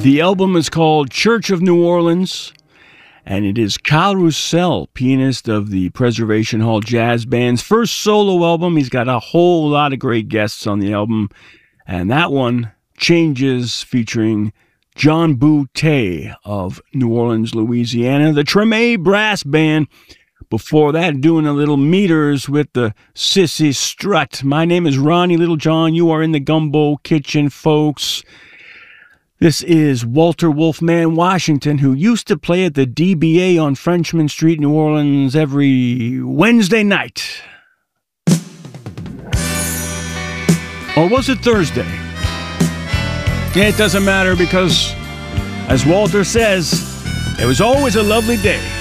The album is called Church of New Orleans, and it is Kyle Roussel, pianist of the Preservation Hall Jazz Band's first solo album. He's got a whole lot of great guests on the album, and that one, Changes, featuring John Boutte of New Orleans, Louisiana, the Treme Brass Band. Before that, doing a little meters with the Sissy Strut. My name is Ronnie Littlejohn. You are in the Gumbo Kitchen, folks. This is Walter Wolfman Washington, who used to play at the DBA on Frenchman Street, New Orleans, every Wednesday night. Or was it Thursday? It doesn't matter because, as Walter says, it was always a lovely day.